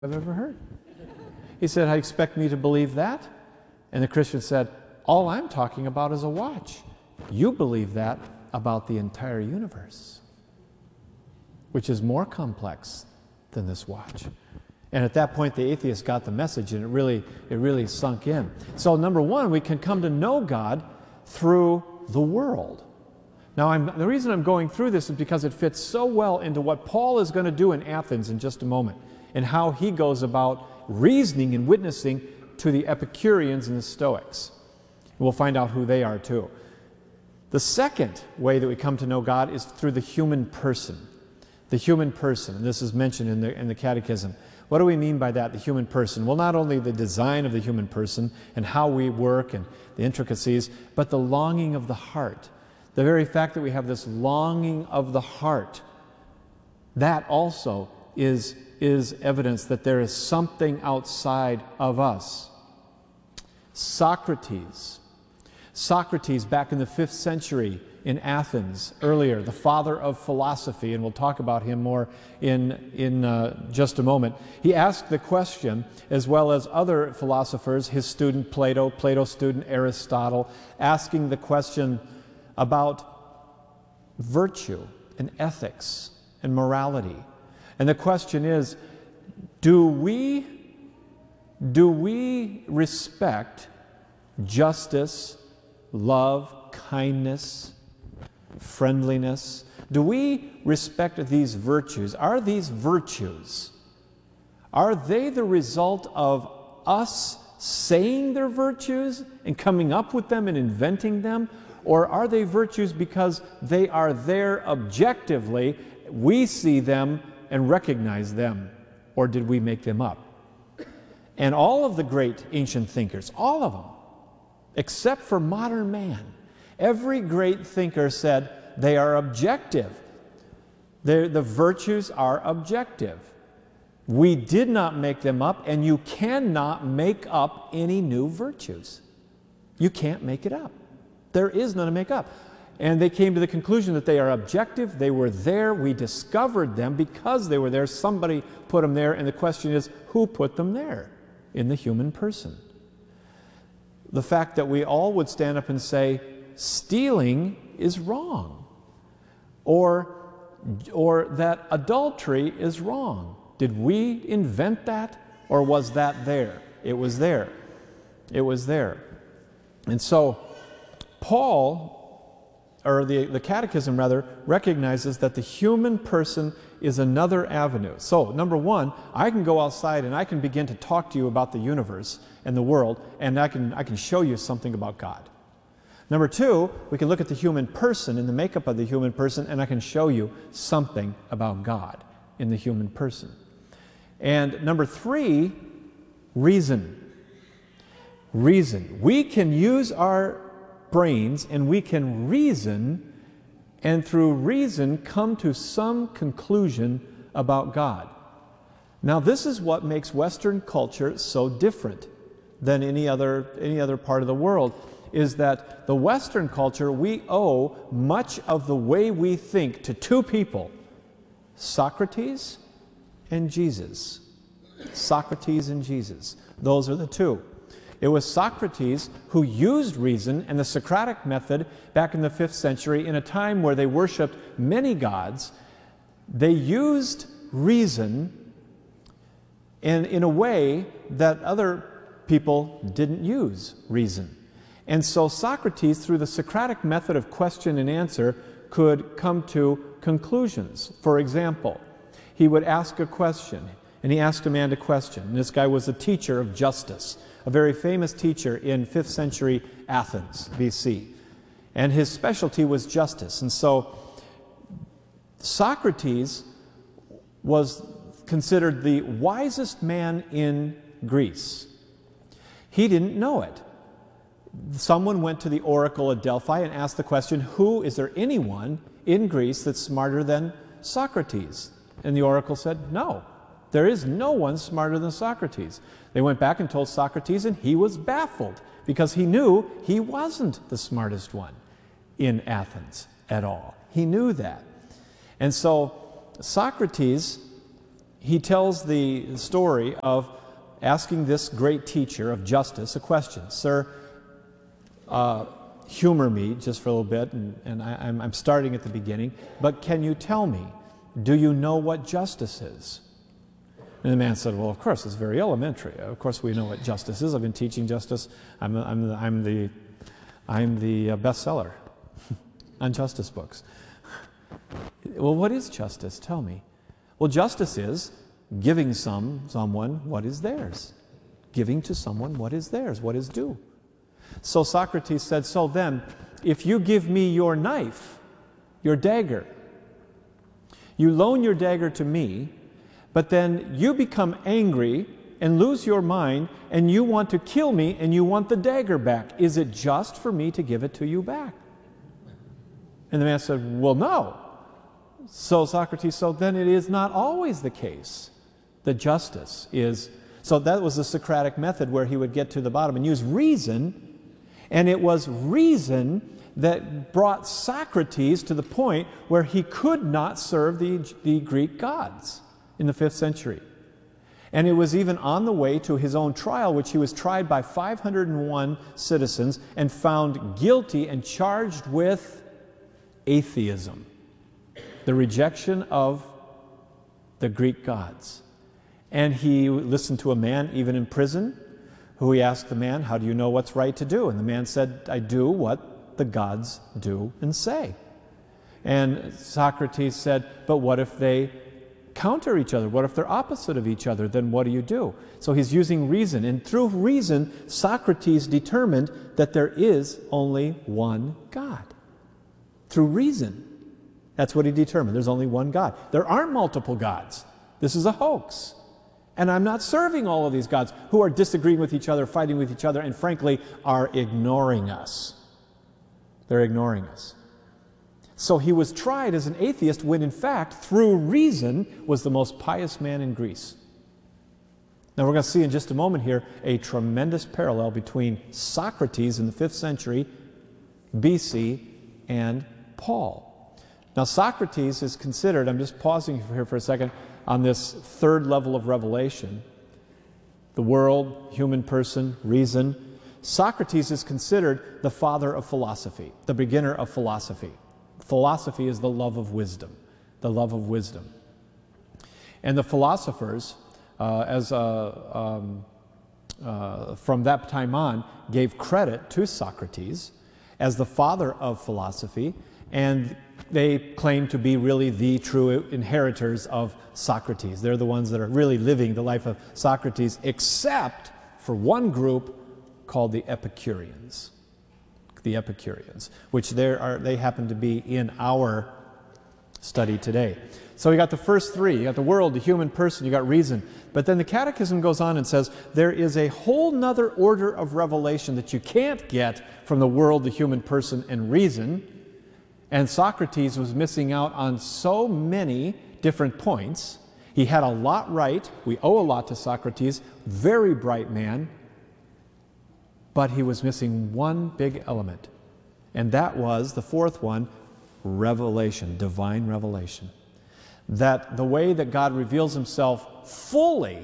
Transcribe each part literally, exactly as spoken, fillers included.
I've ever heard. He said, I expect me to believe that? And the Christian said, all I'm talking about is a watch. You believe that about the entire universe, which is more complex than this watch. And at that point, the atheist got the message, and it really, it really sunk in. So number one, we can come to know God through the world. Now, I'm, the reason I'm going through this is because it fits so well into what Paul is going to do in Athens in just a moment, and how he goes about reasoning and witnessing to the Epicureans and the Stoics. We'll find out who they are too. The second way that we come to know God is through the human person. The human person, and this is mentioned in the, in the Catechism. What do we mean by that, the human person? Well, not only the design of the human person and how we work and the intricacies, but the longing of the heart. The very fact that we have this longing of the heart, that also is, is evidence that there is something outside of us. Socrates. Socrates, back in the fifth century in Athens, earlier, the father of philosophy, and we'll talk about him more in, in uh, just a moment. He asked the question, as well as other philosophers, his student Plato, Plato's student Aristotle, asking the question about virtue and ethics and morality. And the question is, do we, do we respect justice, love, kindness, friendliness? Do we respect these virtues? Are these virtues, are they the result of us saying they're virtues and coming up with them and inventing them? Or are they virtues because they are there objectively, we see them and recognize them? Or did we make them up? And all of the great ancient thinkers, all of them, except for modern man, every great thinker said they are objective. They're, the virtues are objective. We did not make them up, and you cannot make up any new virtues. You can't make it up. There is none to make up. And they came to the conclusion that they are objective. They were there. We discovered them because they were there. Somebody put them there, and the question is, who put them there? In the human person. The fact that we all would stand up and say, stealing is wrong, or, or that adultery is wrong. Did we invent that, or was that there? It was there. It was there. And so Paul, or the, the Catechism rather, recognizes that the human person is another avenue. So, number one, I can go outside and I can begin to talk to you about the universe and the world, and I can, I can show you something about God. Number two, we can look at the human person and the makeup of the human person, and I can show you something about God in the human person. And number three, reason. Reason. We can use our brains and we can reason, and through reason come to some conclusion about God. Now, this is what makes Western culture so different than any other, any other part of the world, is that the Western culture, we owe much of the way we think to two people, Socrates and Jesus. Socrates and Jesus. Those are the two. It was Socrates who used reason and the Socratic method back in the fifth century in a time where they worshipped many gods. They used reason in, in a way that other people didn't use reason. And so Socrates, through the Socratic method of question and answer, could come to conclusions. For example, he would ask a question, and he asked a man a question. And this guy was a teacher of justice, a very famous teacher in fifth century Athens, B C. And his specialty was justice. And so Socrates was considered the wisest man in Greece. He didn't know it. Someone went to the oracle at Delphi and asked the question, who, is there anyone in Greece that's smarter than Socrates? And the oracle said, no, there is no one smarter than Socrates. They went back and told Socrates, and he was baffled because he knew he wasn't the smartest one in Athens at all. He knew that. And so Socrates he tells the story of asking this great teacher of justice a question. Sir, uh, humor me just for a little bit, and, and I, I'm, I'm starting at the beginning, but can you tell me, do you know what justice is? And the man said, well, of course, it's very elementary. Of course we know what justice is. I've been teaching justice. I'm, I'm, the, I'm the, I'm the uh, bestseller on justice books. Well, what is justice? Tell me. Well, justice is giving some someone what is theirs. Giving to someone what is theirs, what is due. So Socrates said, so then, if you give me your knife, your dagger, you loan your dagger to me, but then you become angry and lose your mind, and you want to kill me, and you want the dagger back. Is it just for me to give it to you back? And the man said, well, no. So Socrates, so then it is not always the case that justice is. So that was the Socratic method, where he would get to the bottom and use reason, and it was reason that brought Socrates to the point where he could not serve the, the Greek gods in the fifth century. And it was even on the way to his own trial, which he was tried by five hundred one citizens and found guilty and charged with atheism, the rejection of the Greek gods. And he listened to a man, even in prison, who he asked the man, how do you know what's right to do? And the man said, I do what the gods do and say. And Socrates said, but what if they counter each other? What if they're opposite of each other? Then what do you do? So he's using reason. And through reason, Socrates determined that there is only one God. Through reason. That's what he determined. There's only one God. There aren't multiple gods. This is a hoax. And I'm not serving all of these gods who are disagreeing with each other, fighting with each other, and frankly are ignoring us. They're ignoring us. So he was tried as an atheist when in fact, through reason, was the most pious man in Greece. Now we're going to see in just a moment here a tremendous parallel between Socrates in the fifth century B C and Paul. Now Socrates is considered, I'm just pausing here for a second, on this third level of revelation, the world, human person, reason. Socrates is considered the father of philosophy, the beginner of philosophy. Philosophy is the love of wisdom, the love of wisdom. And the philosophers, uh, as uh, um, uh, from that time on, gave credit to Socrates as the father of philosophy, and they claim to be really the true inheritors of Socrates. They're the ones that are really living the life of Socrates, except for one group called the Epicureans. The Epicureans, which there are, they happen to be in our study today. So you got the first three. You got the world, the human person, you got reason. But then the Catechism goes on and says there is a whole nother order of revelation that you can't get from the world, the human person, and reason. And Socrates was missing out on so many different points. He had a lot right. We owe a lot to Socrates. Very bright man. But he was missing one big element. And that was, the fourth one, revelation, divine revelation. That the way that God reveals himself fully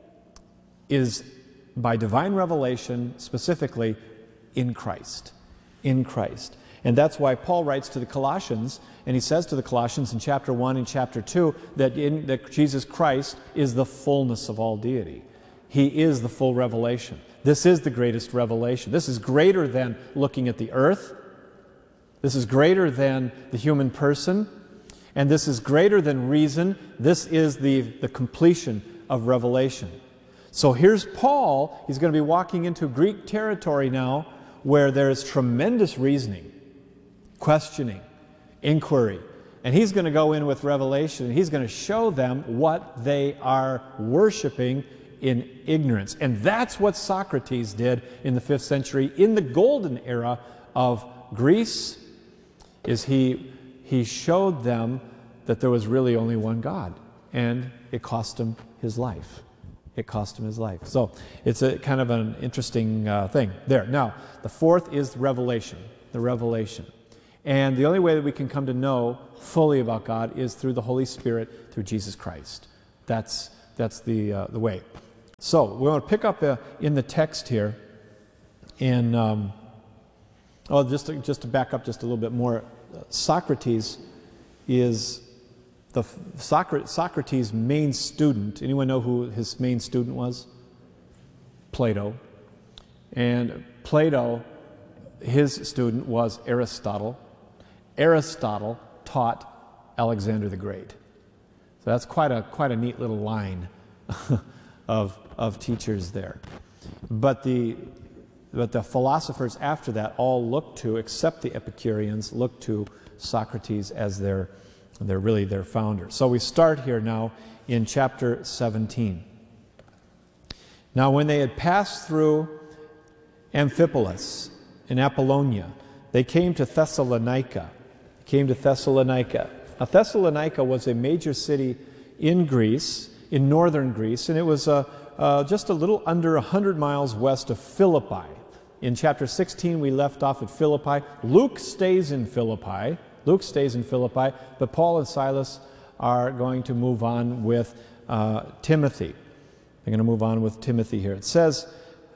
is by divine revelation, specifically in Christ. In Christ. And that's why Paul writes to the Colossians, and he says to the Colossians in chapter one and chapter two that, in, that Jesus Christ is the fullness of all deity. He is the full revelation. This is the greatest revelation. This is greater than looking at the earth. This is greater than the human person. And this is greater than reason. This is the, the completion of revelation. So here's Paul. He's going to be walking into Greek territory now where there is tremendous reasoning, questioning, inquiry. And he's going to go in with revelation, and he's going to show them what they are worshiping in ignorance. And that's what Socrates did in the fifth century, in the golden era of Greece, is he, he showed them that there was really only one God. And it cost him his life. It cost him his life. So it's a kind of an interesting uh, thing there. Now, the fourth is revelation, the revelation. And the only way that we can come to know fully about God is through the Holy Spirit, through Jesus Christ. That's, that's the, uh, the way. So we want to pick up uh, in the text here. In, um, oh, just to, just to back up just a little bit more, Socrates is the Socrates, Socrates' main student. Anyone know who his main student was? Plato. And Plato, his student was Aristotle. Aristotle taught Alexander the Great. So that's quite a quite a neat little line of of teachers there. But the but the philosophers after that all look to, except the Epicureans, look to Socrates as their they're really their founder. So we start here now in chapter seventeen. Now when they had passed through Amphipolis in Apollonia, they came to Thessalonica. Came to Thessalonica. Now, Thessalonica was a major city in Greece, in northern Greece, and it was uh, uh, just a little under one hundred miles west of Philippi. In chapter sixteen, we left off at Philippi. Luke stays in Philippi. Luke stays in Philippi, but Paul and Silas are going to move on with uh, Timothy. They're going to move on with Timothy here. It says,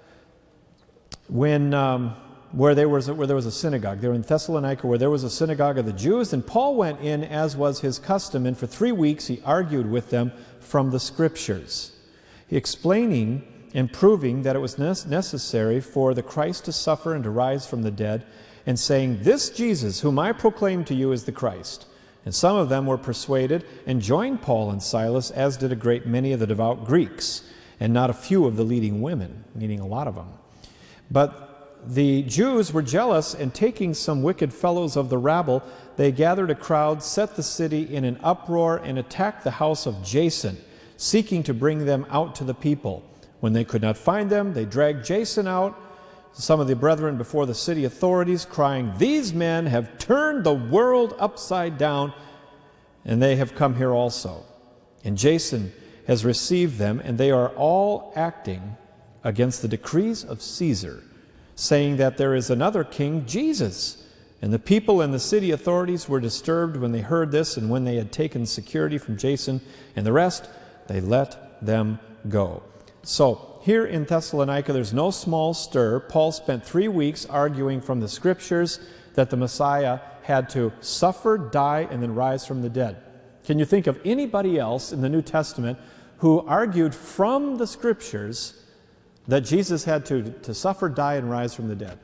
when um, where there was a, where there was a synagogue, they were in Thessalonica, where there was a synagogue of the Jews, and Paul went in as was his custom, and for three weeks he argued with them from the Scriptures, explaining and proving that it was necessary for the Christ to suffer and to rise from the dead, and saying, "This Jesus, whom I proclaim to you, is the Christ." And some of them were persuaded and joined Paul and Silas, as did a great many of the devout Greeks, and not a few of the leading women, meaning a lot of them. But the Jews were jealous, and taking some wicked fellows of the rabble, they gathered a crowd, set the city in an uproar, and attacked the house of Jason, seeking to bring them out to the people. When they could not find them, they dragged Jason out, some of the brethren before the city authorities, crying, "These men have turned the world upside down, and they have come here also." And Jason has received them, and they are all acting against the decrees of Caesar, saying that there is another king, Jesus. And the people and the city authorities were disturbed when they heard this, and when they had taken security from Jason and the rest, they let them go. So here in Thessalonica, there's no small stir. Paul spent three weeks arguing from the Scriptures that the Messiah had to suffer, die, and then rise from the dead. Can you think of anybody else in the New Testament who argued from the Scriptures that Jesus had to, to suffer, die, and rise from the dead?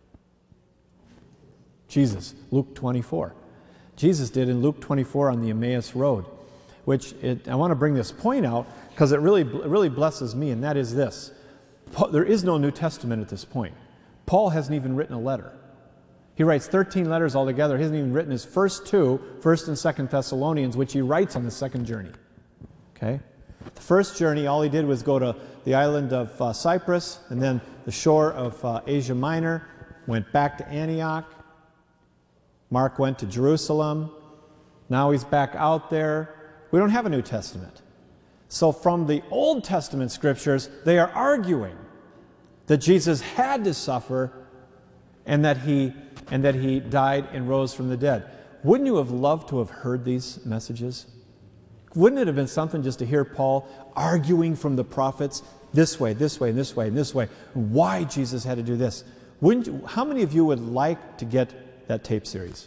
Jesus, Luke twenty-four. Jesus did in Luke twenty-four on the Emmaus Road, which it, I want to bring this point out because it really, it really blesses me, and that is this. Paul, there is no New Testament at this point. Paul hasn't even written a letter. He writes thirteen letters altogether. He hasn't even written his first two, First and Second Thessalonians, which he writes on the second journey. Okay? The first journey, all he did was go to the island of uh, Cyprus, and then the shore of uh, Asia Minor, went back to Antioch. Mark went to Jerusalem. Now he's back out there. We don't have a New Testament. So from the Old Testament Scriptures, they are arguing that Jesus had to suffer and that he, and that he died and rose from the dead. Wouldn't you have loved to have heard these messages? Wouldn't it have been something just to hear Paul arguing from the prophets this way, this way, and this way, and this way, why Jesus had to do this? Wouldn't you, how many of you would like to get that tape series?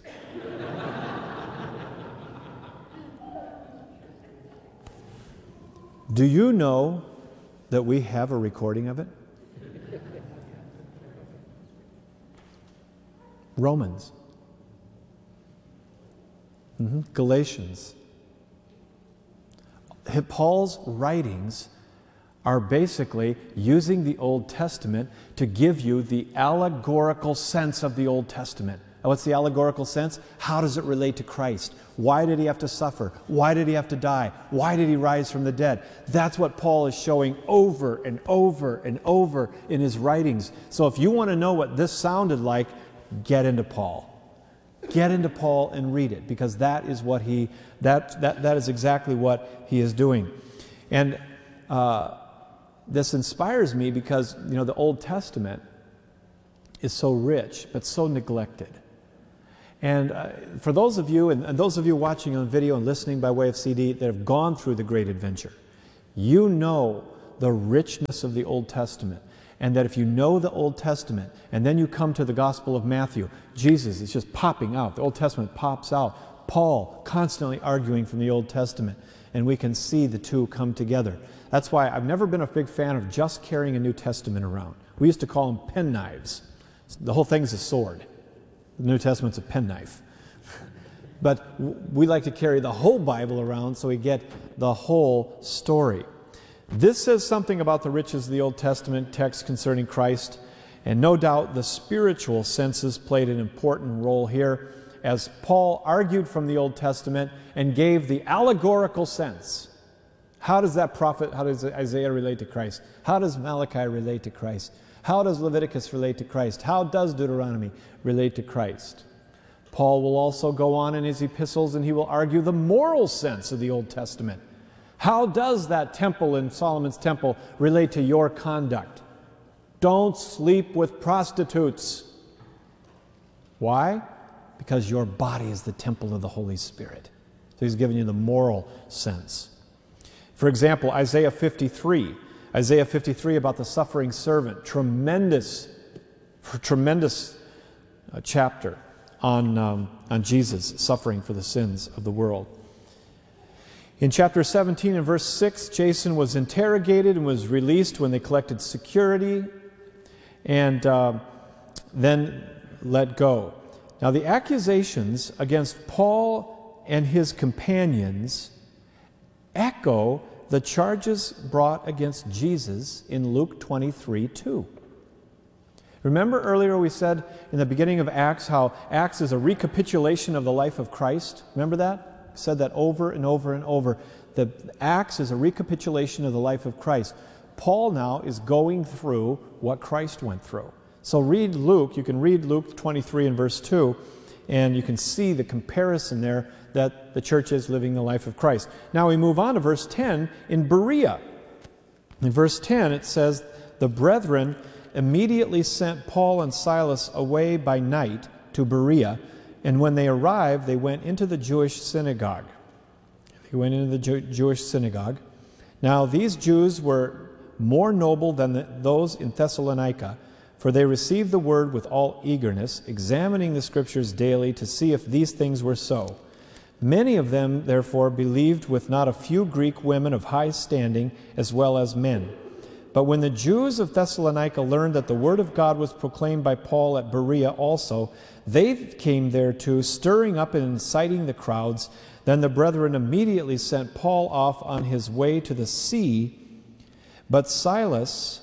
Do you know that we have a recording of it? Romans. Mm-hmm. Galatians. Paul's writings are basically using the Old Testament to give you the allegorical sense of the Old Testament. What's the allegorical sense? How does it relate to Christ? Why did he have to suffer? Why did he have to die? Why did he rise from the dead? That's what Paul is showing over and over and over in his writings. So if you want to know what this sounded like, get into Paul. Get into Paul and read it, because that is what he that that that is exactly what he is doing. And uh, this inspires me because, you know, the Old Testament is so rich but so neglected. And uh, for those of you and, and those of you watching on video and listening by way of C D that have gone through the Great Adventure, you know the richness of the Old Testament. And that if you know the Old Testament, and then you come to the Gospel of Matthew, Jesus is just popping out. The Old Testament pops out. Paul constantly arguing from the Old Testament. And we can see the two come together. That's why I've never been a big fan of just carrying a New Testament around. We used to call them pen knives. The whole thing's a sword. The New Testament's a penknife. But we like to carry the whole Bible around so we get the whole story. This says something about the riches of the Old Testament text concerning Christ, and no doubt the spiritual senses played an important role here, as Paul argued from the Old Testament and gave the allegorical sense. How does that prophet, how does Isaiah relate to Christ? How does Malachi relate to Christ? How does Leviticus relate to Christ? How does Deuteronomy relate to Christ? Paul will also go on in his epistles and he will argue the moral sense of the Old Testament. How does that temple in Solomon's temple relate to your conduct? Don't sleep with prostitutes. Why? Because your body is the temple of the Holy Spirit. So he's giving you the moral sense. For example, Isaiah fifty-three. Isaiah fifty-three about the suffering servant. Tremendous, tremendous uh, chapter on, um, on Jesus suffering for the sins of the world. In chapter seventeen and verse six, Jason was interrogated and was released when they collected security and uh, then let go. Now the accusations against Paul and his companions echo the charges brought against Jesus in Luke twenty-three two. Remember earlier we said in the beginning of Acts how Acts is a recapitulation of the life of Christ? Remember that? Said that over and over and over. The Acts is a recapitulation of the life of Christ. Paul now is going through what Christ went through. So read Luke, you can read Luke twenty-three and verse two, and you can see the comparison there that the church is living the life of Christ. Now we move on to verse ten in Berea. In verse ten it says, the brethren immediately sent Paul and Silas away by night to Berea, and when they arrived, they went into the Jewish synagogue. They went into the Jew- Jewish synagogue. Now, these Jews were more noble than the, those in Thessalonica, for they received the word with all eagerness, examining the Scriptures daily to see if these things were so. Many of them, therefore, believed with not a few Greek women of high standing as well as men. But when the Jews of Thessalonica learned that the word of God was proclaimed by Paul at Berea also, they came there too, stirring up and inciting the crowds. Then the brethren immediately sent Paul off on his way to the sea, but Silas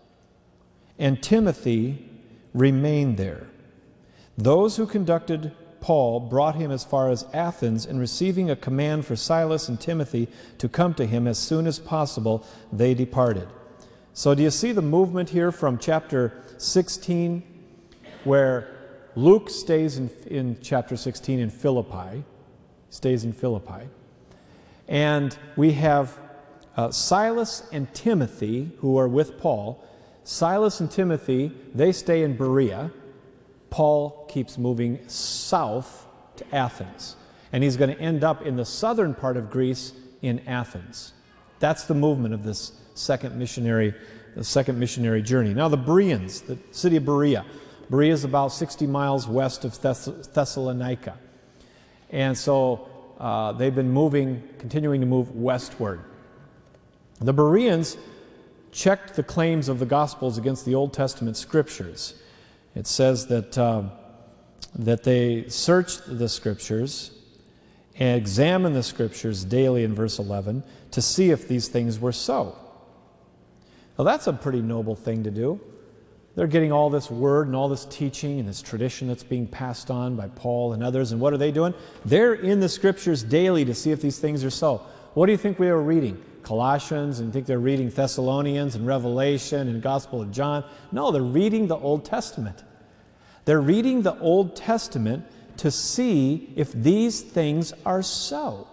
and Timothy remained there. Those who conducted Paul brought him as far as Athens, and receiving a command for Silas and Timothy to come to him as soon as possible, they departed. So do you see the movement here from chapter sixteen, where Luke stays in, in chapter sixteen in Philippi, stays in Philippi, and we have uh, Silas and Timothy who are with Paul. Silas and Timothy, they stay in Berea. Paul keeps moving south to Athens, and he's going to end up in the southern part of Greece in Athens. That's the movement of this second missionary, the second missionary journey. Now the Bereans, the city of Berea. Berea is about sixty miles west of Thess- Thessalonica. And so uh, they've been moving, continuing to move westward. The Bereans checked the claims of the Gospels against the Old Testament scriptures. It says that, um, that they searched the scriptures and examined the scriptures daily in verse eleven to see if these things were so. Well, that's a pretty noble thing to do. They're getting all this word and all this teaching and this tradition that's being passed on by Paul and others. And what are they doing? They're in the scriptures daily to see if these things are so. What do you think we are reading? Colossians, and you think they're reading Thessalonians and Revelation and Gospel of John? No, they're reading the Old Testament. They're reading the Old Testament to see if these things are so.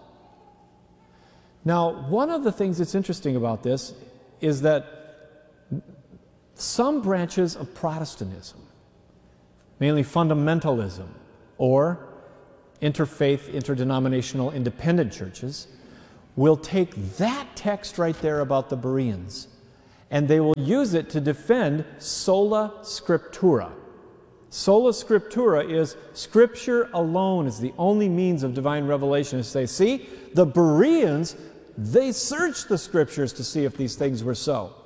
Now, one of the things that's interesting about this is that some branches of Protestantism, mainly fundamentalism or interfaith, interdenominational independent churches, will take that text right there about the Bereans, and they will use it to defend sola scriptura. Sola scriptura is Scripture alone is the only means of divine revelation. To say, see, the Bereans, they searched the Scriptures to see if these things were so.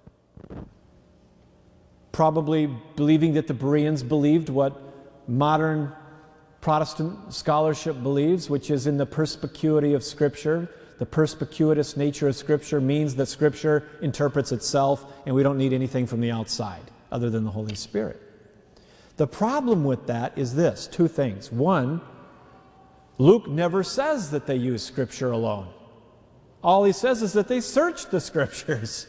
Probably believing that the Bereans believed what modern Protestant scholarship believes, which is in the perspicuity of Scripture. The perspicuitous nature of Scripture means that Scripture interprets itself, and we don't need anything from the outside other than the Holy Spirit. The problem with that is this, two things. One, Luke never says that they use Scripture alone. All he says is that they searched the Scriptures.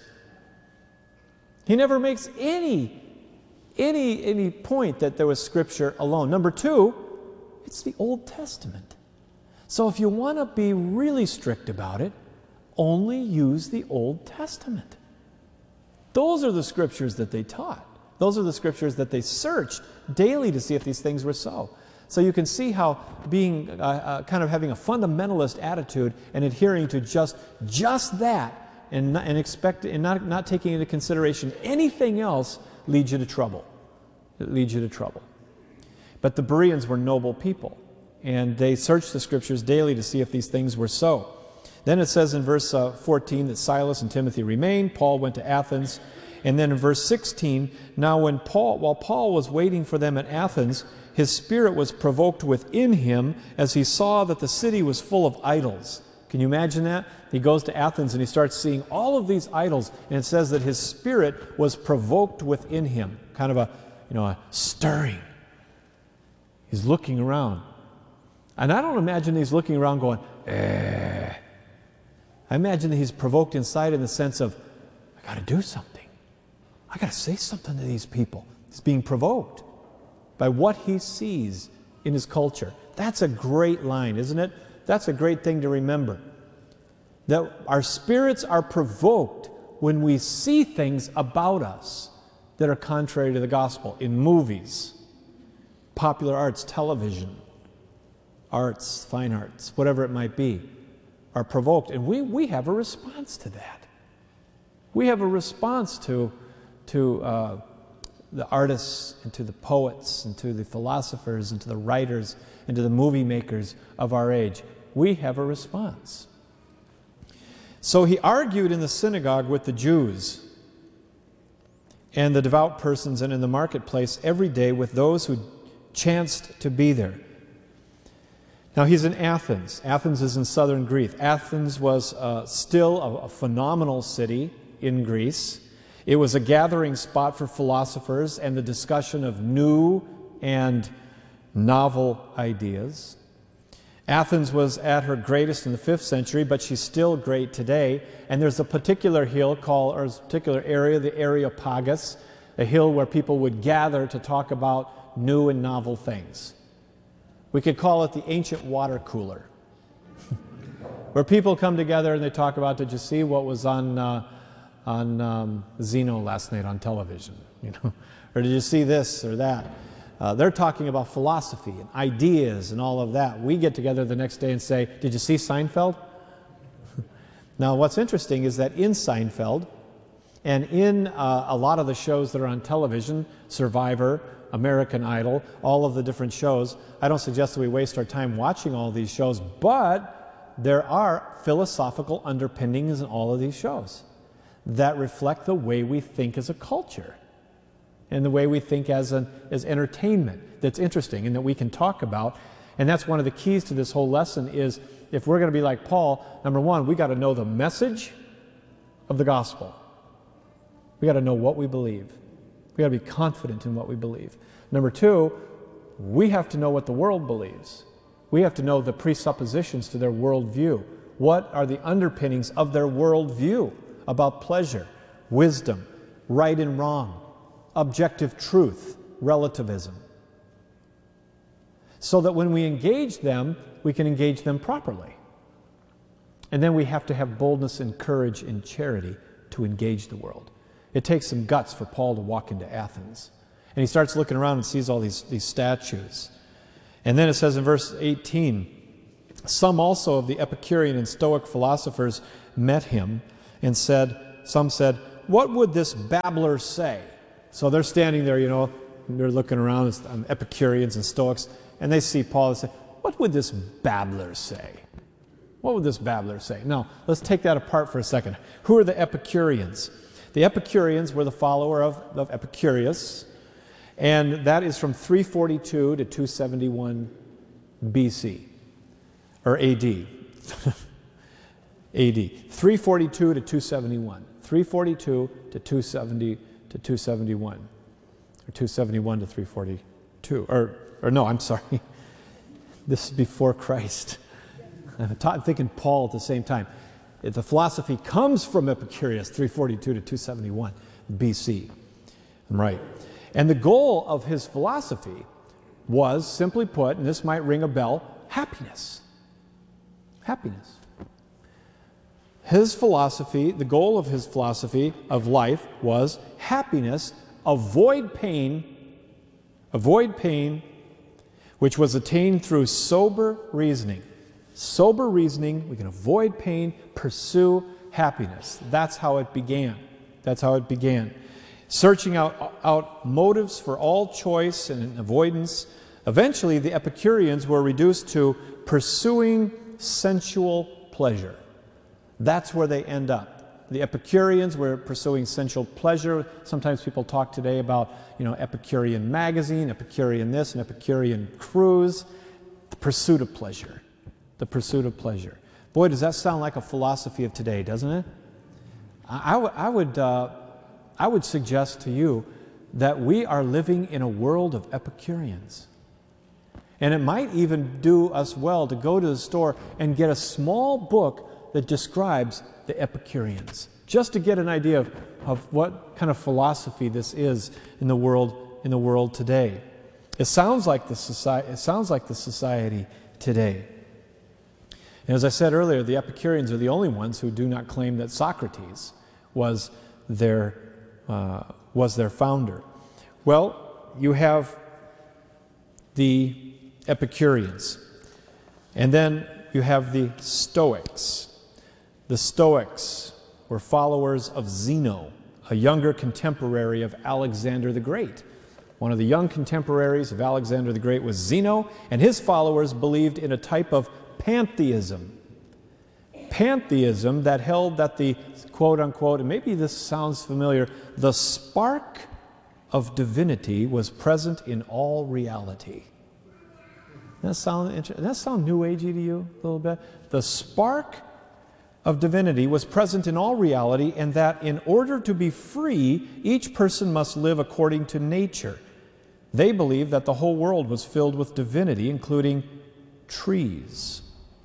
He never makes any, any, any point that there was Scripture alone. Number two, it's the Old Testament. So if you want to be really strict about it, only use the Old Testament. Those are the Scriptures that they taught. Those are the Scriptures that they searched daily to see if these things were so. So you can see how being uh, uh, kind of having a fundamentalist attitude and adhering to just just that and not, and expect and not not taking into consideration anything else leads you to trouble. It leads you to trouble. But the Bereans were noble people, and they searched the Scriptures daily to see if these things were so. Then it says in verse uh, fourteen that Silas and Timothy remained. Paul went to Athens. And then in verse sixteen, now when Paul, while Paul was waiting for them at Athens, his spirit was provoked within him as he saw that the city was full of idols. Can you imagine that? He goes to Athens and he starts seeing all of these idols, and it says that his spirit was provoked within him. Kind of a, you know, a stirring. He's looking around. And I don't imagine he's looking around going, eh. I imagine that he's provoked inside in the sense of, I got to do something. I got to say something to these people. He's being provoked by what he sees in his culture. That's a great line, isn't it? That's a great thing to remember. That our spirits are provoked when we see things about us that are contrary to the gospel in movies, popular arts, television, arts, fine arts, whatever it might be, are provoked. And we, we have a response to that. We have a response to to uh, the artists and to the poets and to the philosophers and to the writers and to the movie makers of our age. We have a response. So he argued in the synagogue with the Jews and the devout persons and in the marketplace every day with those who chanced to be there. Now he's in Athens. Athens is in southern Greece. Athens was uh, still a, a phenomenal city in Greece. It was a gathering spot for philosophers and the discussion of new and novel ideas. Athens was at her greatest in the fifth century, but she's still great today. And there's a particular hill called, or a particular area, the Areopagus, a hill where people would gather to talk about new and novel things. We could call it the ancient water cooler, where people come together and they talk about, did you see what was on uh, on um, Zeno last night on television, you know, or did you see this or that? Uh, they're talking about philosophy and ideas and all of that. We get together the next day and say, did you see Seinfeld? Now, what's interesting is that in Seinfeld and in uh, a lot of the shows that are on television, Survivor, American Idol, all of the different shows, I don't suggest that we waste our time watching all these shows, but there are philosophical underpinnings in all of these shows that reflect the way we think as a culture and the way we think as an as entertainment that's interesting and that we can talk about. And that's one of the keys to this whole lesson is if we're going to be like Paul, number one, we got to know the message of the gospel. We got to know what we believe. We got to be confident in what we believe. Number two, we have to know what the world believes. We have to know the presuppositions to their worldview. What are the underpinnings of their worldview about pleasure, wisdom, right and wrong, objective truth, relativism? So that when we engage them, we can engage them properly. And then we have to have boldness and courage and charity to engage the world. It takes some guts for Paul to walk into Athens. And he starts looking around and sees all these, these statues. And then it says in verse eighteen, Some also of the Epicurean and Stoic philosophers met him and said, some said, "What would this babbler say?" So they're standing there, you know, they're looking around, it's, um, Epicureans and Stoics, and they see Paul and say, "What would this babbler say?" What would this babbler say? Now, let's take that apart for a second. Who are the Epicureans? The Epicureans were the follower of, of Epicurus, and that is from three forty-two to two seventy-one B C, or A D. A D. three forty-two to two seventy-one. three forty-two to two seventy to two seventy-one. Or two seventy-one to three forty-two. Or, or no, I'm sorry. This is before Christ. I'm thinking Paul at the same time. The philosophy comes from Epicurus, three forty-two to two seventy-one B C. Right. And the goal of his philosophy was, simply put, and this might ring a bell, happiness. Happiness. His philosophy, the goal of his philosophy of life was happiness, avoid pain, avoid pain, which was attained through sober reasoning. Sober reasoning, we can avoid pain, pursue happiness. That's how it began. That's how it began. Searching out, out motives for all choice and avoidance. Eventually, the Epicureans were reduced to pursuing sensual pleasure. That's where they end up. The Epicureans were pursuing sensual pleasure. Sometimes people talk today about, you know, Epicurean magazine, Epicurean this, and Epicurean cruise. The pursuit of pleasure. The pursuit of pleasure. Boy, does that sound like a philosophy of today, doesn't it? I, I would, uh, I would suggest to you that we are living in a world of Epicureans. And it might even do us well to go to the store and get a small book that describes the Epicureans, just to get an idea of, of what kind of philosophy this is in the world, in the world today. It sounds like the society, it sounds like the society today. And as I said earlier, the Epicureans are the only ones who do not claim that Socrates was their, uh, was their founder. Well, you have the Epicureans, and then you have the Stoics. The Stoics were followers of Zeno, a younger contemporary of Alexander the Great. One of the young contemporaries of Alexander the Great was Zeno, and his followers believed in a type of pantheism. Pantheism that held that the quote-unquote, and maybe this sounds familiar, the spark of divinity was present in all reality. Does that sound interesting? Does that sound New Agey to you a little bit? The spark of divinity was present in all reality, and that in order to be free, each person must live according to nature. They believed that the whole world was filled with divinity, including trees.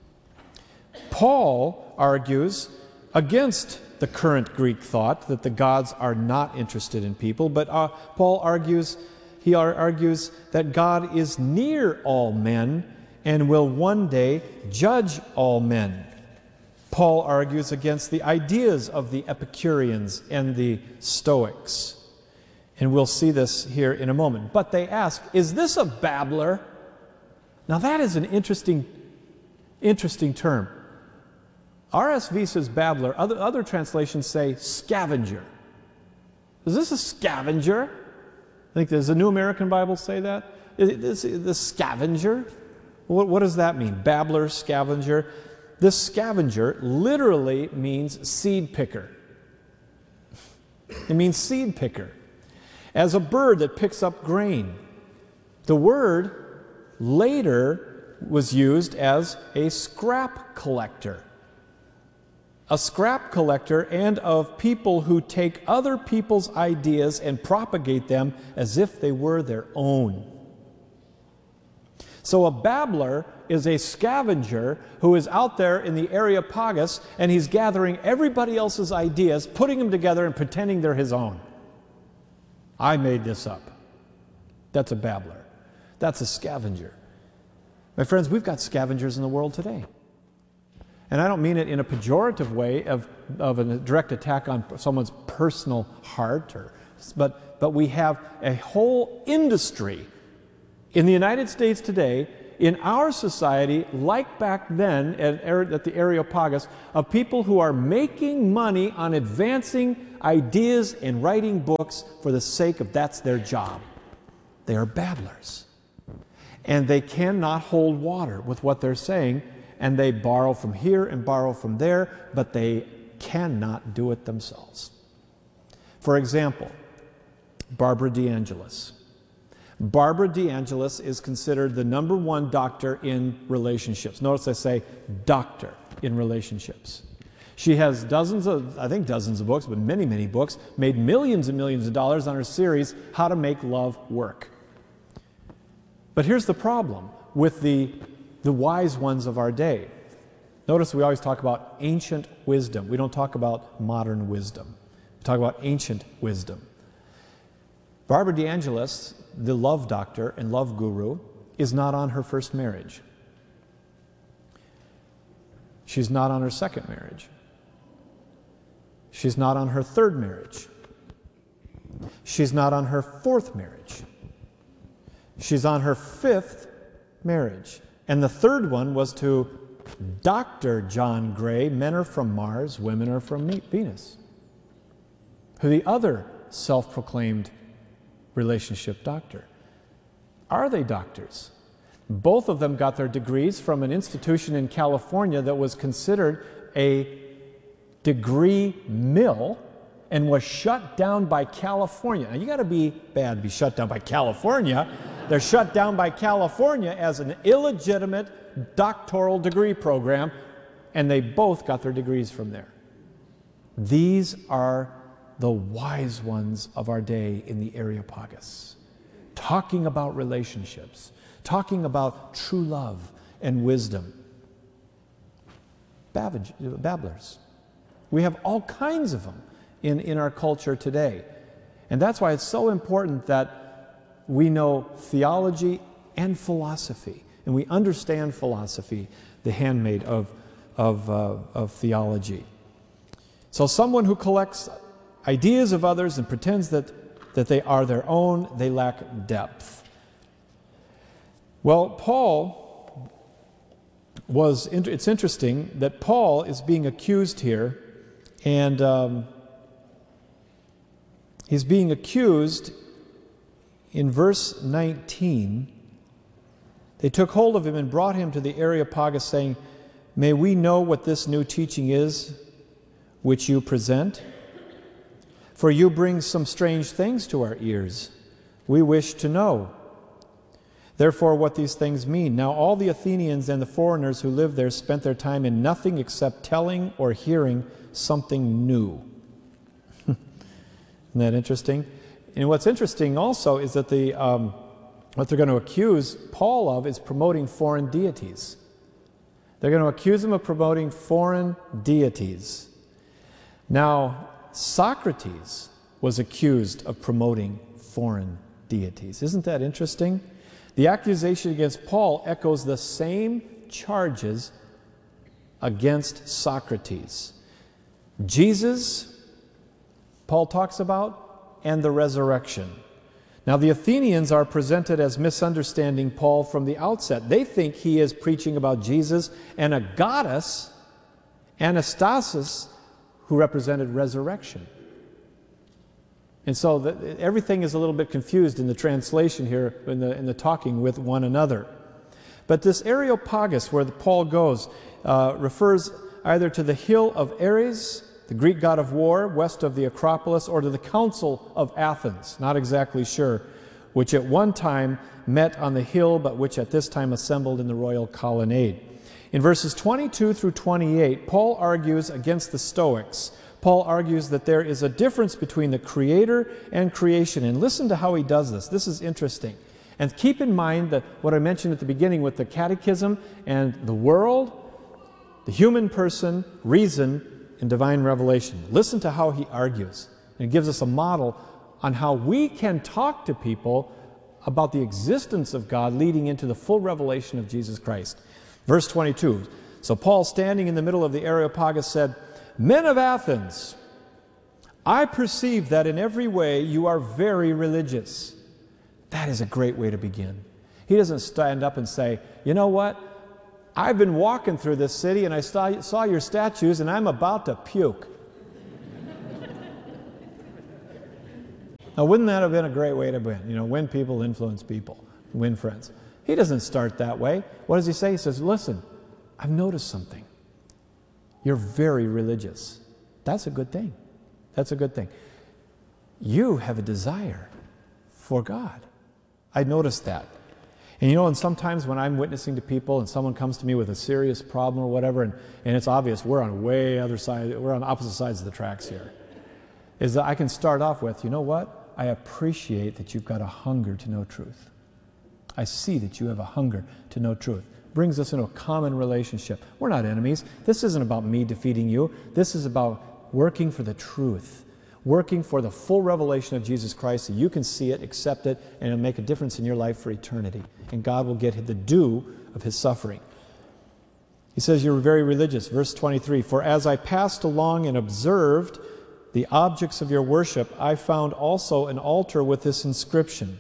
Paul argues against the current Greek thought that the gods are not interested in people, but uh, Paul argues, he ar- argues that God is near all men and will one day judge all men. Paul argues against the ideas of the Epicureans and the Stoics. And we'll see this here in a moment. But they ask, is this a babbler? Now that is an interesting, interesting term. R S V says babbler. Other, other translations say scavenger. Is this a scavenger? I think, does the New American Bible say that? Is it the scavenger? What, what does that mean? Babbler, scavenger. This scavenger literally means seed picker. It means seed picker. As a bird that picks up grain. The word later was used as a scrap collector. A scrap collector, and of people who take other people's ideas and propagate them as if they were their own. So a babbler is a scavenger who is out there in the Areopagus, and he's gathering everybody else's ideas, putting them together and pretending they're his own. I made this up. That's a babbler. That's a scavenger. My friends, we've got scavengers in the world today. And I don't mean it in a pejorative way of, of a direct attack on someone's personal heart, or, but, but we have a whole industry in the United States today in our society, like back then at, at the Areopagus, of people who are making money on advancing ideas and writing books for the sake of that's their job. They are babblers. And they cannot hold water with what they're saying, and they borrow from here and borrow from there, but they cannot do it themselves. For example, Barbara DeAngelis. Barbara DeAngelis is considered the number one doctor in relationships. Notice I say doctor in relationships. She has dozens of, I think dozens of books, but many, many books, made millions and millions of dollars on her series, How to Make Love Work. But here's the problem with the, the wise ones of our day. Notice we always talk about ancient wisdom. We don't talk about modern wisdom. We talk about ancient wisdom. Barbara DeAngelis, the love doctor and love guru, is not on her first marriage. She's not on her second marriage. She's not on her third marriage. She's not on her fourth marriage. She's on her fifth marriage. And the third one was to Doctor John Gray, men are from Mars, women are from Venus, who the other self-proclaimed relationship doctor. Are they doctors? Both of them got their degrees from an institution in California that was considered a degree mill and was shut down by California. Now you got to be bad to be shut down by California. They're shut down by California as an illegitimate doctoral degree program, and they both got their degrees from there. These are the wise ones of our day in the Areopagus, talking about relationships, talking about true love and wisdom. Babblers. We have all kinds of them in, in our culture today. And that's why it's so important that we know theology and philosophy, and we understand philosophy, the handmaid of, of, uh, of theology. So someone who collects ideas of others and pretends that, that they are their own, they lack depth. Well, Paul was, it's interesting that Paul is being accused here, and um, he's being accused in verse nineteen. They took hold of him and brought him to the Areopagus, saying, "May we know what this new teaching is which you present? For you bring some strange things to our ears. We wish to know, therefore, what these things mean." Now all the Athenians and the foreigners who lived there spent their time in nothing except telling or hearing something new. Isn't that interesting? And what's interesting also is that the um, what they're going to accuse Paul of is promoting foreign deities. They're going to accuse him of promoting foreign deities. Now, Socrates was accused of promoting foreign deities. Isn't that interesting? The accusation against Paul echoes the same charges against Socrates. Jesus, Paul talks about, and the resurrection. Now, the Athenians are presented as misunderstanding Paul from the outset. They think he is preaching about Jesus and a goddess, Anastasis, who represented resurrection. And so the, everything is a little bit confused in the translation here, in the, in the talking with one another. But this Areopagus, where the Paul goes, uh, refers either to the hill of Ares, the Greek god of war, west of the Acropolis, or to the Council of Athens, not exactly sure, which at one time met on the hill, but which at this time assembled in the royal colonnade. In verses twenty-two through twenty-eight, Paul argues against the Stoics. Paul argues that there is a difference between the Creator and creation. And listen to how he does this. This is interesting. And keep in mind that what I mentioned at the beginning with the catechism and the world, the human person, reason, and divine revelation. Listen to how he argues. And it gives us a model on how we can talk to people about the existence of God leading into the full revelation of Jesus Christ. Verse twenty-two. So Paul, standing in the middle of the Areopagus, said, "Men of Athens, I perceive that in every way you are very religious." That is a great way to begin. He doesn't stand up and say, you know what? I've been walking through this city and I saw, saw your statues and I'm about to puke. Now, wouldn't that have been a great way to win? You know, win people, influence people, win friends. He doesn't start that way. What does he say? He says, listen, I've noticed something. You're very religious. That's a good thing. That's a good thing. You have a desire for God. I noticed that. And you know, and sometimes when I'm witnessing to people and someone comes to me with a serious problem or whatever, and, and it's obvious we're on way other side, we're on opposite sides of the tracks here, is that I can start off with, you know what? I appreciate that you've got a hunger to know truth. I see that you have a hunger to know truth. Brings us into a common relationship. We're not enemies. This isn't about me defeating you. This is about working for the truth, working for the full revelation of Jesus Christ so you can see it, accept it, and it'll make a difference in your life for eternity. And God will get the due of his suffering. He says, you're very religious. Verse twenty-three, for as I passed along and observed the objects of your worship, I found also an altar with this inscription,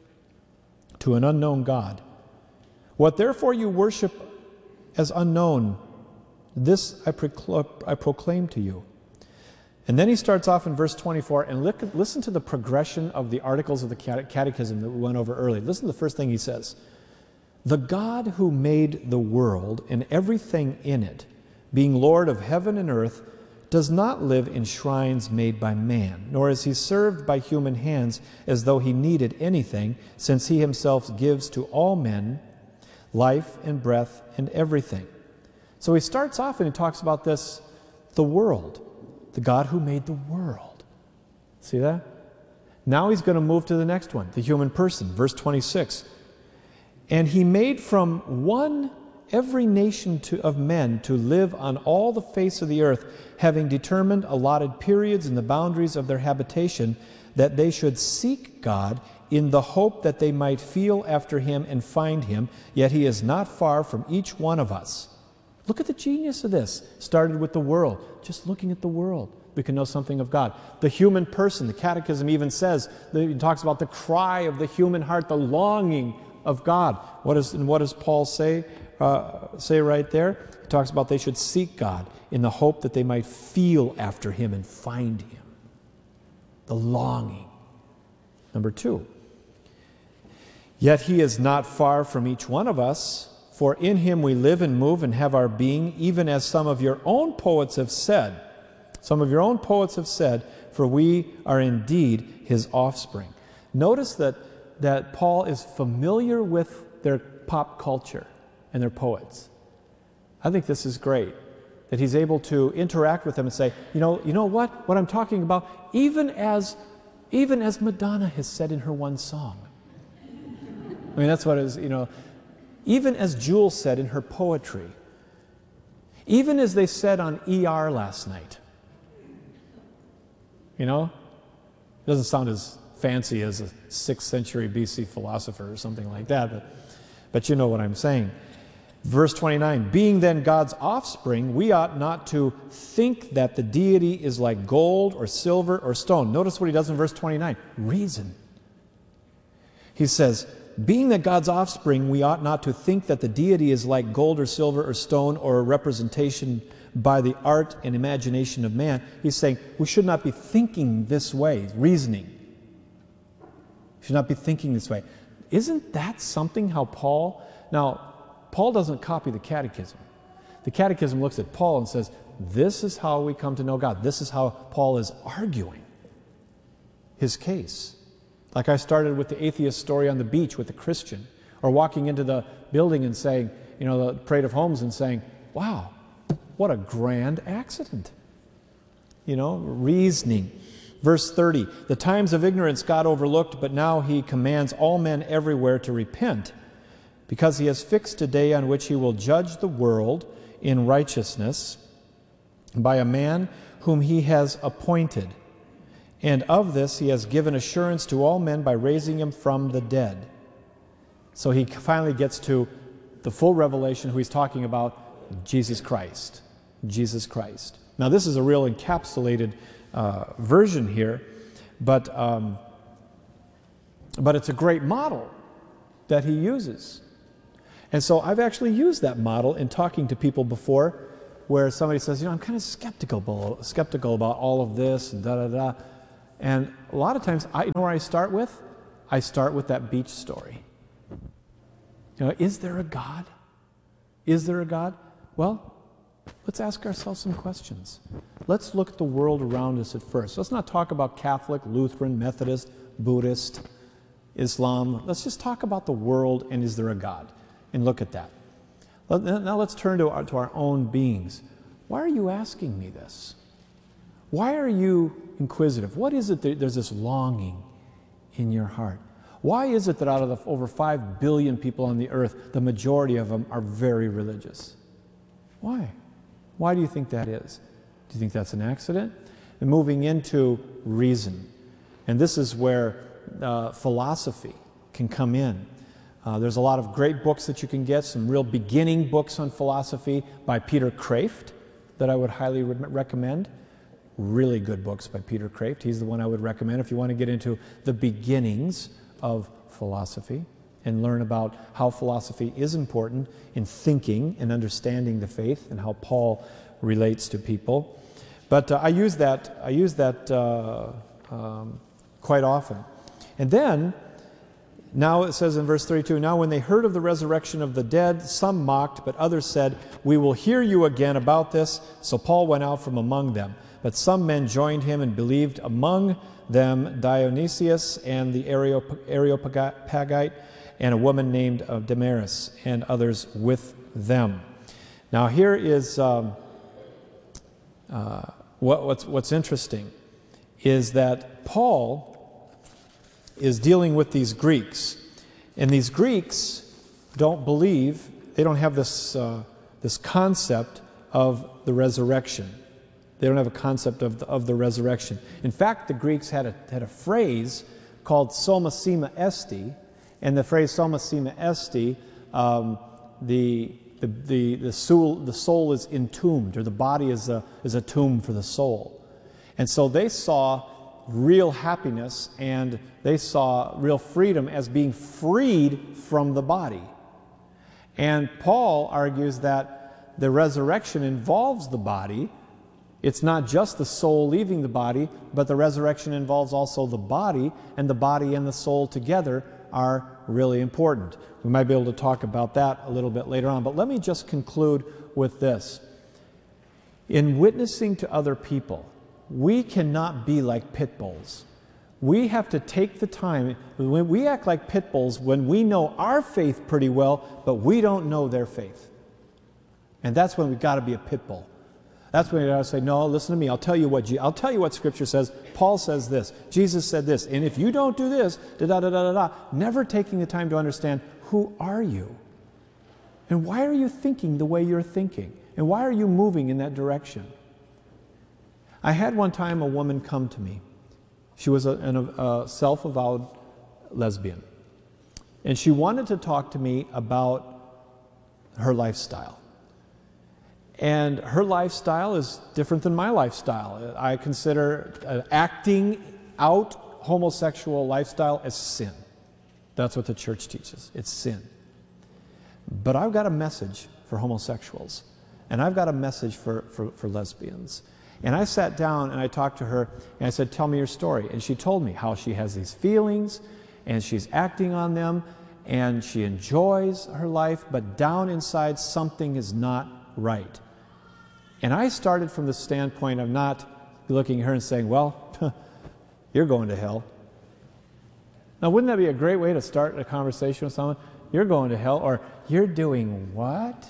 to an unknown God. What therefore you worship as unknown, this I, procl- I proclaim to you. And then he starts off in verse twenty-four, and look, listen to the progression of the articles of the catechism that we went over earlier. Listen to the first thing he says. The God who made the world and everything in it, being Lord of heaven and earth, does not live in shrines made by man, nor is he served by human hands as though he needed anything, since he himself gives to all men life and breath and everything. So he starts off and he talks about this, the world, the God who made the world. See that? Now he's going to move to the next one, the human person, verse twenty-six. And he made from one every nation to, of men to live on all the face of the earth, having determined allotted periods and the boundaries of their habitation, that they should seek God in the hope that they might feel after him and find him, yet he is not far from each one of us. Look at the genius of this. Started with the world. Just looking at the world, we can know something of God. The human person, the Catechism even says, it talks about the cry of the human heart, the longing of God. What is, and what does Paul say? Uh, say right there, he talks about they should seek God in the hope that they might feel after him and find him. The longing. Number two, yet he is not far from each one of us, for in him we live and move and have our being, even as some of your own poets have said. Some of your own poets have said, for we are indeed his offspring. Notice that, that Paul is familiar with their pop culture and their poets. I think this is great, that he's able to interact with them and say, you know, you know what? What I'm talking about, even as, even as Madonna has said in her one song. I mean, that's what it is, you know, even as Jules said in her poetry, even as they said on E R last night. You know, it doesn't sound as fancy as a sixth century B C philosopher or something like that, but, but you know what I'm saying. Verse twenty-nine, being then God's offspring, we ought not to think that the deity is like gold or silver or stone. Notice what he does in verse twenty-nine, reason. He says, being that God's offspring, we ought not to think that the deity is like gold or silver or stone or a representation by the art and imagination of man. He's saying we should not be thinking this way, reasoning. We should not be thinking this way. Isn't that something how Paul, now, Paul doesn't copy the Catechism. The Catechism looks at Paul and says, this is how we come to know God. This is how Paul is arguing his case. Like I started with the atheist story on the beach with the Christian, or walking into the building and saying, you know, the Parade of Homes and saying, wow, what a grand accident. You know, reasoning. Verse thirty, the times of ignorance God overlooked, but now he commands all men everywhere to repent, because he has fixed a day on which he will judge the world in righteousness by a man whom he has appointed. And of this he has given assurance to all men by raising him from the dead. So he finally gets to the full revelation who he's talking about, Jesus Christ. Jesus Christ. Now this is a real encapsulated uh, version here, but, um, but it's a great model that he uses. And so I've actually used that model in talking to people before, where somebody says, you know, I'm kind of skeptical, skeptical about all of this and da-da-da. And a lot of times, I, you know where I start with? I start with that beach story. You know, is there a God? Is there a God? Well, let's ask ourselves some questions. Let's look at the world around us at first. Let's not talk about Catholic, Lutheran, Methodist, Buddhist, Islam. Let's just talk about the world and is there a God? And look at that. Now let's turn to our, to our own beings. Why are you asking me this? Why are you inquisitive? What is it that there's this longing in your heart? Why is it that out of the over five billion people on the earth, the majority of them are very religious? Why? Why do you think that is? Do you think that's an accident? And moving into reason. And this is where uh, philosophy can come in. Uh, there's a lot of great books that you can get, some real beginning books on philosophy by Peter Kreeft that I would highly re- recommend. Really good books by Peter Kreeft. He's the one I would recommend if you want to get into the beginnings of philosophy and learn about how philosophy is important in thinking and understanding the faith and how Paul relates to people. But uh, I use that, I use that uh, um, quite often. And then, now it says in verse thirty-two, now when they heard of the resurrection of the dead, some mocked, but others said, we will hear you again about this. So Paul went out from among them. But some men joined him and believed, among them Dionysius and the Areopagite, and a woman named uh, Damaris, and others with them. Now here is um, uh, what, what's, what's interesting is that Paul is dealing with these Greeks. And these Greeks don't believe, they don't have this, uh, this concept of the resurrection. They don't have a concept of the, of the resurrection. In fact, the Greeks had a, had a phrase called soma sema esti, and the phrase soma sema esti, um, the, the, the, the, soul, the soul is entombed, or the body is a, is a tomb for the soul. And so they saw real happiness and they saw real freedom as being freed from the body. And Paul argues that the resurrection involves the body. It's not just the soul leaving the body, but the resurrection involves also the body, and the body and the soul together are really important. We might be able to talk about that a little bit later on, but let me just conclude with this. In witnessing to other people, we cannot be like pit bulls. We have to take the time. When we act like pit bulls when we know our faith pretty well, but we don't know their faith. And that's when we've got to be a pit bull. That's when you got to say, no, listen to me. I'll tell you what I'll tell you what Scripture says. Paul says this. Jesus said this. And if you don't do this, da da da da da. Never taking the time to understand, who are you? And why are you thinking the way you're thinking? And why are you moving in that direction? I had one time a woman come to me. She was a, a self-avowed lesbian. And she wanted to talk to me about her lifestyle. And her lifestyle is different than my lifestyle. I consider uh, acting out homosexual lifestyle as sin. That's what the church teaches. It's sin. But I've got a message for homosexuals. And I've got a message for, for, for lesbians. And I sat down and I talked to her and I said, tell me your story. And she told me how she has these feelings and she's acting on them and she enjoys her life, but down inside something is not right. And I started from the standpoint of not looking at her and saying, well, you're going to hell. Now, wouldn't that be a great way to start a conversation with someone? You're going to hell, or you're doing what?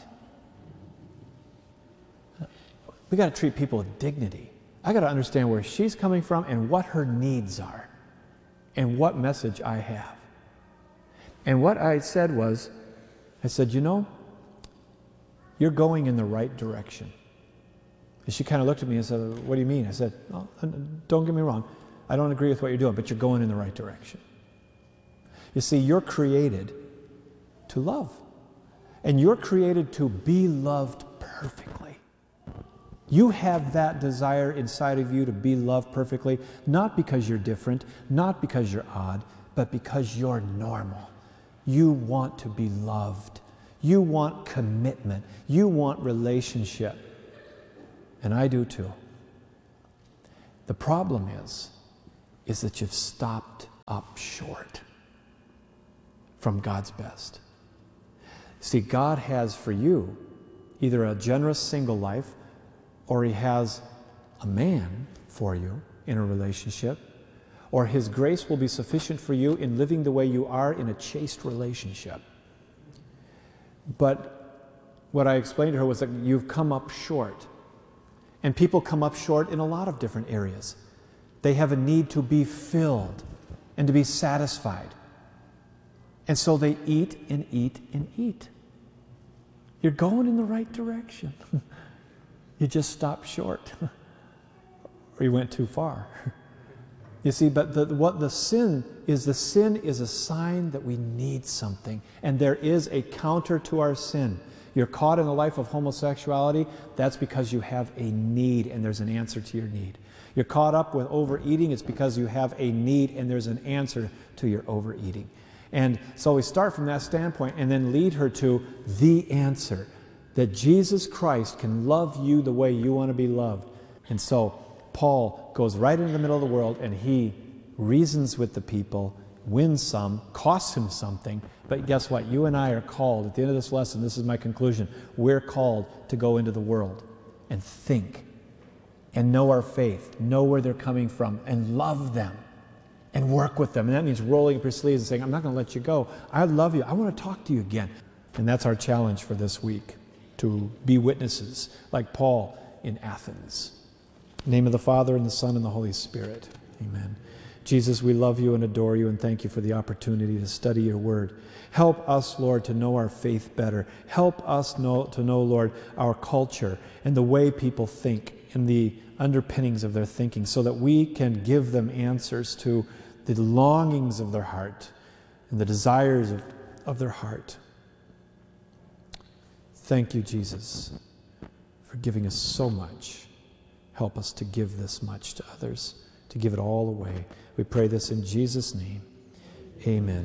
We got to treat people with dignity. I got to understand where she's coming from and what her needs are and what message I have. And what I said was, I said, you know, you're going in the right direction. And she kind of looked at me and said, what do you mean? I said, well, don't get me wrong. I don't agree with what you're doing, but you're going in the right direction. You see, you're created to love. And you're created to be loved perfectly. You have that desire inside of you to be loved perfectly, not because you're different, not because you're odd, but because you're normal. You want to be loved. You want commitment. You want relationship. And I do too. The problem is, is that you've stopped up short from God's best. See, God has for you either a generous single life, or He has a man for you in a relationship, or His grace will be sufficient for you in living the way you are in a chaste relationship. But what I explained to her was that you've come up short. And people come up short in a lot of different areas. They have a need to be filled and to be satisfied. And so they eat and eat and eat. You're going in the right direction. You just stopped short. Or you went too far. You see, but the, what the sin is, the sin is a sign that we need something. And there is a counter to our sin. You're caught in a life of homosexuality, that's because you have a need and there's an answer to your need. You're caught up with overeating, it's because you have a need and there's an answer to your overeating. And so we start from that standpoint and then lead her to the answer, that Jesus Christ can love you the way you want to be loved. And so Paul goes right into the middle of the world and he reasons with the people, wins some, costs him something. But guess what? You and I are called, at the end of this lesson, this is my conclusion, we're called to go into the world and think and know our faith, know where they're coming from, and love them and work with them. And that means rolling up your sleeves and saying, I'm not going to let you go. I love you. I want to talk to you again. And that's our challenge for this week, to be witnesses like Paul in Athens. In the name of the Father, and the Son, and the Holy Spirit. Amen. Jesus, we love you and adore you and thank you for the opportunity to study your word. Help us, Lord, to know our faith better. Help us know, to know, Lord, our culture and the way people think and the underpinnings of their thinking so that we can give them answers to the longings of their heart and the desires of, of their heart. Thank you, Jesus, for giving us so much. Help us to give this much to others, to give it all away. We pray this in Jesus' name. Amen.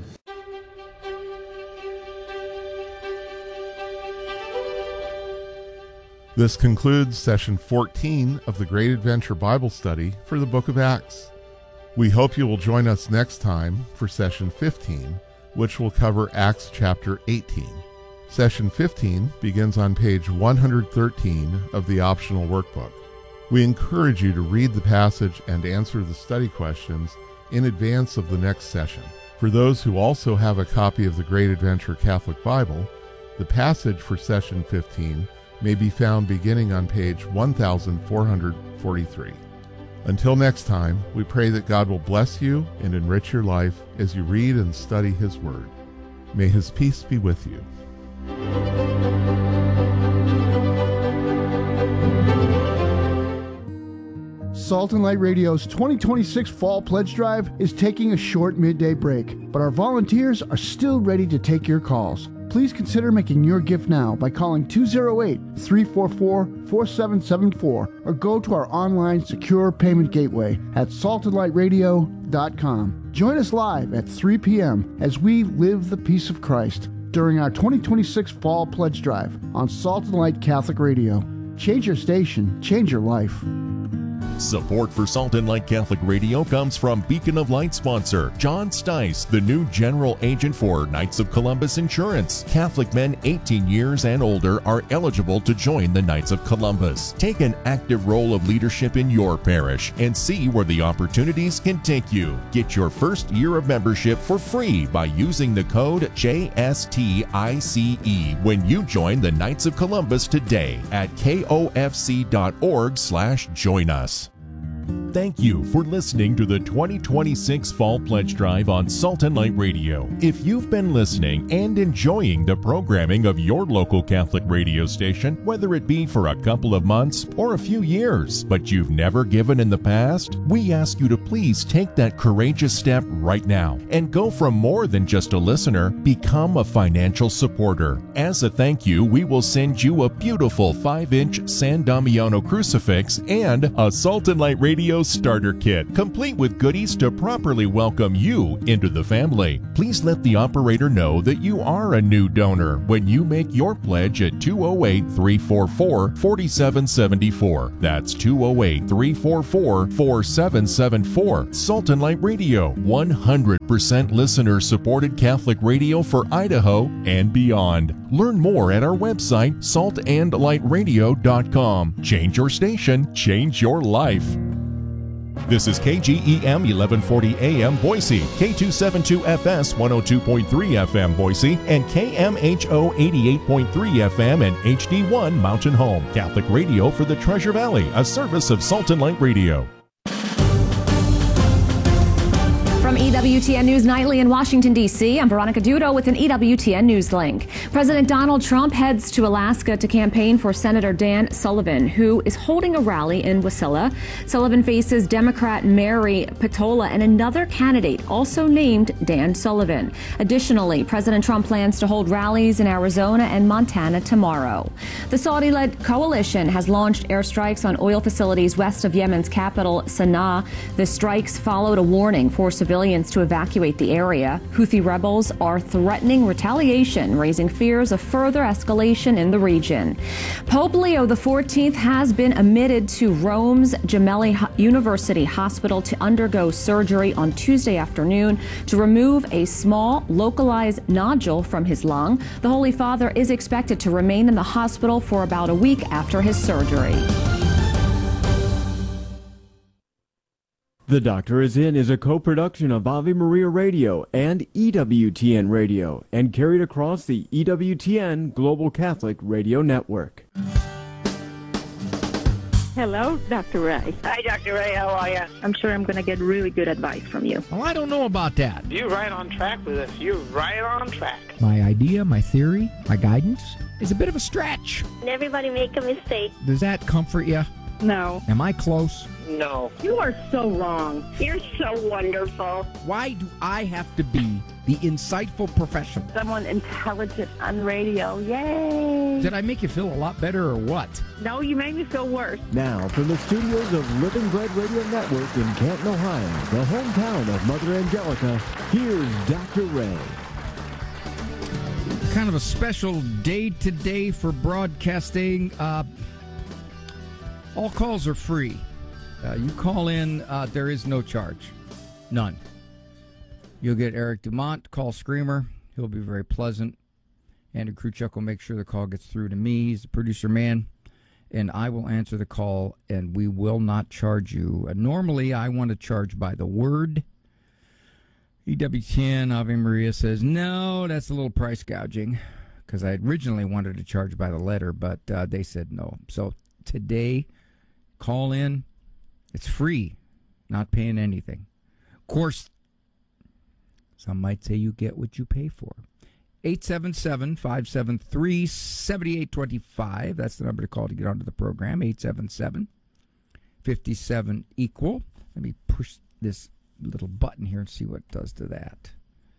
This concludes session fourteen of the Great Adventure Bible Study for the Book of Acts. We hope you will join us next time for session fifteen, which will cover Acts chapter eighteen. Session fifteen begins on page one hundred thirteen of the optional workbook. We encourage you to read the passage and answer the study questions in advance of the next session. For those who also have a copy of the Great Adventure Catholic Bible, the passage for session fifteen may be found beginning on page one thousand four hundred forty-three. Until next time, we pray that God will bless you and enrich your life as you read and study His Word. May His peace be with you. Salt and Light Radio's twenty twenty-six Fall Pledge Drive is taking a short midday break, but our volunteers are still ready to take your calls. Please consider making your gift now by calling two oh eight, three four four, four seven seven four or go to our online secure payment gateway at salt and light radio dot com. Join us live at three p.m. as we live the peace of Christ during our twenty twenty-six Fall Pledge Drive on Salt and Light Catholic Radio. Change your station, change your life. Support for Salt and Light Catholic Radio comes from Beacon of Light sponsor John Stice, the new General Agent for Knights of Columbus Insurance. Catholic men eighteen years and older are eligible to join the Knights of Columbus. Take an active role of leadership in your parish and see where the opportunities can take you. Get your first year of membership for free by using the code J S T I C E when you join the Knights of Columbus today at K O F C dot org slash join us. Thank you for listening to the twenty twenty-six Fall Pledge Drive on Salt and Light Radio. If you've been listening and enjoying the programming of your local Catholic radio station, whether it be for a couple of months or a few years, but you've never given in the past, we ask you to please take that courageous step right now and go from more than just a listener, become a financial supporter. As a thank you, we will send you a beautiful five inch San Damiano crucifix and a Salt and Light Radio Starter Kit, complete with goodies to properly welcome you into the family. Please let the operator know that you are a new donor when you make your pledge at two oh eight, three four four, four seven seven four. That's two oh eight, three four four, four seven seven four. Salt and Light Radio, one hundred percent listener-supported Catholic radio for Idaho and beyond. Learn more at our website, salt and light radio dot com. Change your station, change your life. This is K G E M eleven forty A M Boise, K two seventy-two F S one oh two point three F M Boise, and K M H O eighty-eight point three F M and H D one Mountain Home. Catholic radio for the Treasure Valley, a service of Salt and Light Radio. From E W T N News Nightly in Washington, D C, I'm Veronica Dudo with an E W T N News link. President Donald Trump heads to Alaska to campaign for Senator Dan Sullivan, who is holding a rally in Wasilla. Sullivan faces Democrat Mary Patola and another candidate also named Dan Sullivan. Additionally, President Trump plans to hold rallies in Arizona and Montana tomorrow. The Saudi-led coalition has launched airstrikes on oil facilities west of Yemen's capital, Sana'a. The strikes followed a warning for civilians to evacuate the area. Houthi rebels are threatening retaliation, raising fears of further escalation in the region. Pope Leo the fourteenth has been admitted to Rome's Gemelli University Hospital to undergo surgery on Tuesday afternoon to remove a small, localized nodule from his lung. The Holy Father is expected to remain in the hospital for about a week after his surgery. The Doctor Is In is a co-production of Ave Maria Radio and E W T N Radio and carried across the E W T N Global Catholic Radio Network. Hello, Doctor Ray. Hi, Doctor Ray. How are you? I'm sure I'm going to get really good advice from you. Well, I don't know about that. You're right on track with us. You're right on track. My idea, my theory, my guidance is a bit of a stretch. Everybody make a mistake. Does that comfort you? No. Am I close? No. You are so wrong. You're so wonderful. Why do I have to be the insightful professional? Someone intelligent on radio. Yay! Did I make you feel a lot better or what? No, you made me feel worse. Now, from the studios of Living Bread Radio Network in Canton, Ohio, the hometown of Mother Angelica, here's Doctor Ray. Kind of a special day today for broadcasting. Uh, all calls are free. Uh, you call in, uh, there is no charge. None. You'll get Eric Dumont, call screamer. He'll be very pleasant. Andrew Kruchuk will make sure the call gets through to me. He's the producer man. And I will answer the call, and we will not charge you. Uh, normally, I want to charge by the word. E W T N, Ave Maria says, no, that's a little price gouging. Because I originally wanted to charge by the letter, but uh, they said no. So today, call in. It's free, not paying anything. Of course, some might say you get what you pay for. eight seven seven, five seven three, seven eight two five. That's the number to call to get onto the program. eight seven seven, five seven, equal. Let me push this little button here and see what it does to that.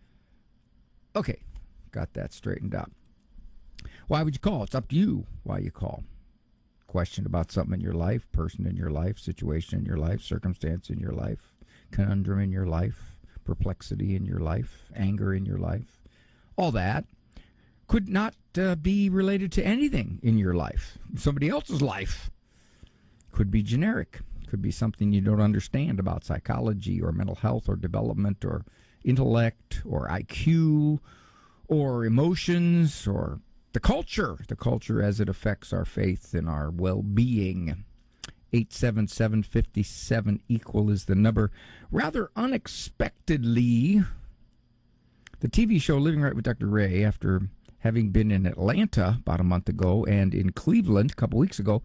Okay, got that straightened out. Why would you call? It's up to you why you call. Question about something in your life, person in your life, situation in your life, circumstance in your life, conundrum in your life, perplexity in your life, anger in your life. All that could not uh, be related to anything in your life. Somebody else's life. Could be generic. Could be something you don't understand about psychology or mental health or development or intellect or I Q or emotions or the culture, the culture as it affects our faith and our well-being. eight seven seven, five seven, equal is the number. Rather unexpectedly, the T V show Living Right with Doctor Ray, after having been in Atlanta about a month ago and in Cleveland a couple weeks ago,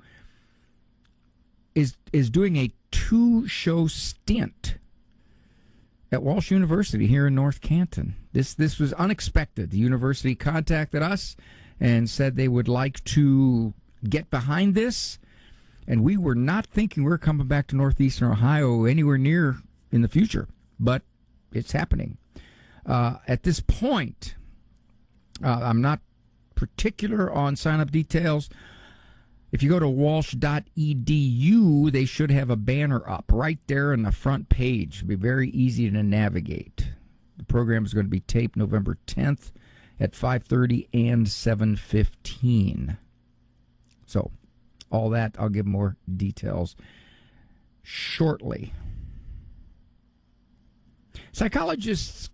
is is doing a two-show stint at Walsh University here in North Canton. This this was unexpected. The university contacted us and said they would like to get behind this. And we were not thinking we were coming back to Northeastern Ohio anywhere near in the future. But it's happening. Uh, at this point, uh, I'm not particular on sign-up details. If you go to walsh dot e d u, they should have a banner up right there on the front page. It'll be very easy to navigate. The program is going to be taped November tenth at five thirty and seven fifteen. So, all that, I'll give more details shortly. Psychologists